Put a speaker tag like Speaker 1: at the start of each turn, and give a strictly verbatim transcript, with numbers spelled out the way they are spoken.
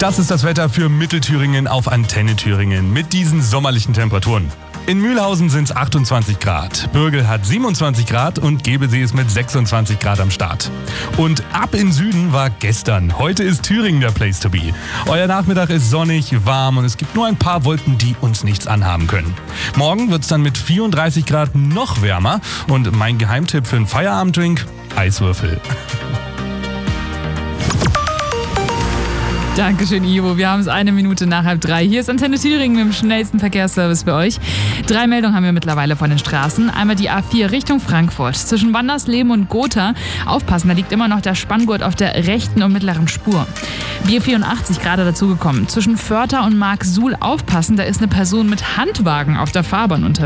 Speaker 1: Das ist das Wetter für Mittelthüringen auf Antenne Thüringen mit diesen sommerlichen Temperaturen. In Mühlhausen sind es achtundzwanzig Grad, Bürgel hat siebenundzwanzig Grad und Gebelsee ist mit sechsundzwanzig Grad am Start. Und ab in Süden war gestern. Heute ist Thüringen der Place to be. Euer Nachmittag ist sonnig, warm und es gibt nur ein paar Wolken, die uns nichts anhaben können. Morgen wird es dann mit vierunddreißig Grad noch wärmer und mein Geheimtipp für einen Feierabenddrink: Eiswürfel.
Speaker 2: Dankeschön, Ivo. Wir haben es eine Minute nach halb drei. Hier ist Antenne Thüringen mit dem schnellsten Verkehrsservice für euch. Drei Meldungen haben wir mittlerweile von den Straßen. Einmal die A vier Richtung Frankfurt. Zwischen Wandersleben und Gotha. Aufpassen, da liegt immer noch der Spanngurt auf der rechten und mittleren Spur. B vierundachtzig gerade dazugekommen. Zwischen Vörther und Marksuhl aufpassen, da ist eine Person mit Handwagen auf der Fahrbahn unterwegs.